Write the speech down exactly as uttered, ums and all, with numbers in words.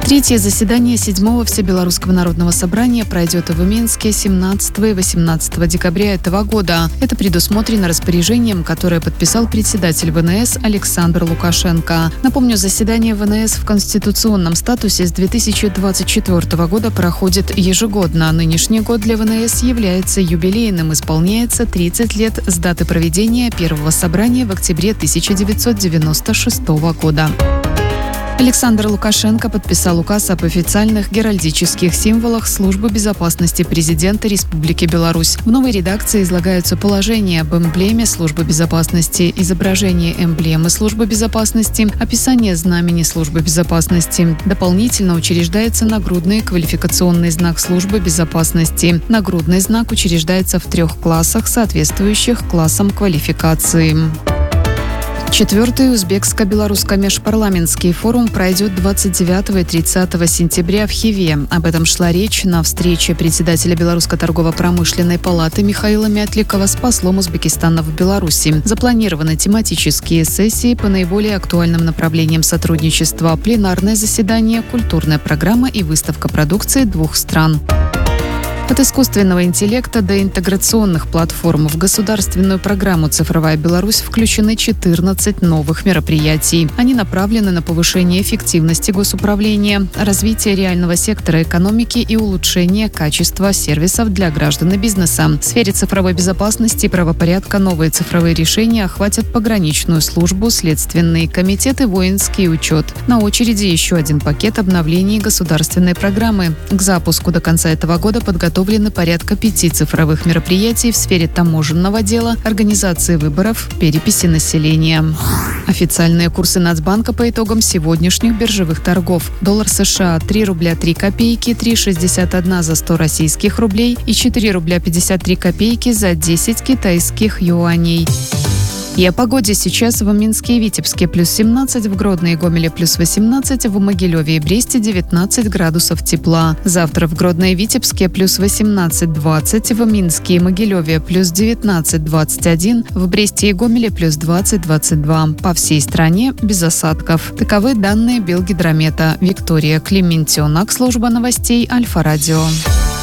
Третье заседание седьмого Всебелорусского народного собрания пройдет в Минске семнадцатого и восемнадцатого декабря этого года. Это предусмотрено распоряжением, которое подписал председатель ВНС Александр Лукашенко. Напомню, заседание ВНС в конституционном статусе с две тысячи двадцать четвёртого года проходит ежегодно. Нынешний год для ВНС является юбилейным. Исполняется тридцать лет с даты проведения первого собрания в октябре тысяча девятьсот девяносто шестого года. Александр Лукашенко подписал указ об официальных геральдических символах Службы безопасности президента Республики Беларусь. В новой редакции излагаются положения об эмблеме Службы безопасности, изображение эмблемы Службы безопасности, описание знамени Службы безопасности. Дополнительно учреждается нагрудный квалификационный знак Службы безопасности. Нагрудный знак учреждается в трех классах, соответствующих классам квалификации. Четвертый узбекско-белорусско межпарламентский форум пройдет двадцать девятого и тридцатого сентября в Хиве. Об этом шла речь на встрече председателя Белорусской торгово-промышленной палаты Михаила Мятликова с послом Узбекистана в Беларуси. Запланированы тематические сессии по наиболее актуальным направлениям сотрудничества, пленарное заседание, культурная программа и выставка продукции двух стран. От искусственного интеллекта до интеграционных платформ в государственную программу «Цифровая Беларусь» включены четырнадцать новых мероприятий. Они направлены на повышение эффективности госуправления, развитие реального сектора экономики и улучшение качества сервисов для граждан и бизнеса. В сфере цифровой безопасности и правопорядка новые цифровые решения охватят пограничную службу, следственные комитеты, воинский учет. На очереди еще один пакет обновлений государственной программы. К запуску до конца этого года подготовлены порядка пяти цифровых мероприятий в сфере таможенного дела, организации выборов, переписи населения. Официальные курсы Нацбанка по итогам сегодняшних биржевых торгов. Доллар США три рубля три копейки, три шестьдесят один за сто российских рублей и четыре рубля пятьдесят три копейки за десять китайских юаней. И о погоде сейчас в Минске и Витебске плюс семнадцать, в Гродно и Гомеле плюс восемнадцать, в Могилеве и Бресте девятнадцать градусов тепла. Завтра в Гродно и Витебске плюс восемнадцать двадцать, в Минске и Могилеве плюс девятнадцать двадцать один, в Бресте и Гомеле плюс двадцать двадцать два. По всей стране без осадков. Таковы данные Белгидромета. Виктория Клементьонок, служба новостей Альфа-Радио.